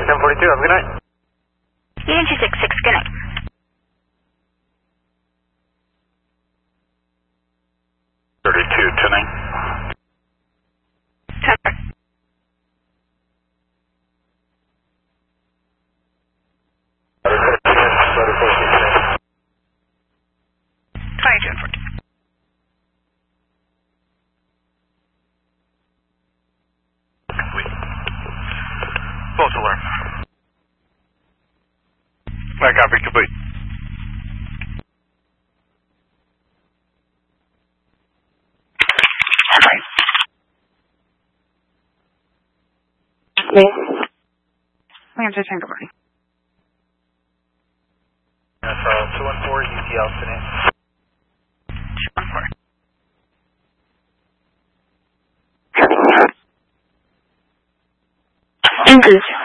1042, have a good night. Union 266, good night. False alarm. I copy, complete. Yes. Lancer Tango Boarding. That's 214 UTL today. 214. Engage.